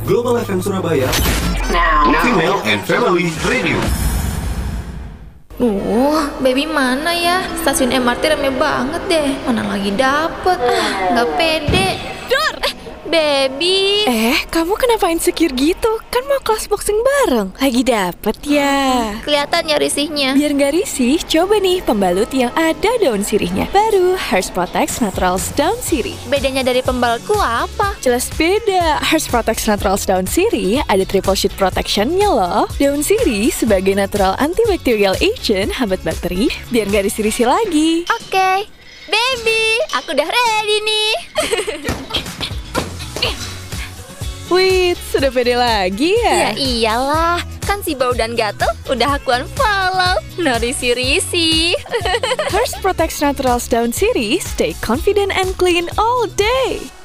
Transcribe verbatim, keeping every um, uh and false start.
Global F M Surabaya, Now, Female and Family Radio. Uh, baby mana ya? Stasiun M R T rame banget deh. Mana lagi dapet? Ah, nggak pede. Dur! Eh, baby. Eh, kamu kenapa insecure gitu? Kan mau kelas boxing bareng. Lagi dapet ya? Kelihatan ya risihnya. Biar nggak risih, coba nih pembalut yang ada daun sirihnya. Baru Harsh Protect Naturals Daun Sirih. Bedanya dari pembalutku apa? Jelas beda. Harsh Protect Naturals Daun Sirih ada triple sheet protection-nya loh. Daun sirih sebagai natural antibacterial agent hambat bakteri biar nggak risih-risih lagi. Oke, baby, aku udah ready nih. Wih, sudah pede lagi Ya ya? iyalah, kan si bau dan gatel udah aku unfollow. No risi-risi. Harsh Protect Naturals Daun Sirih, stay confident and clean all day.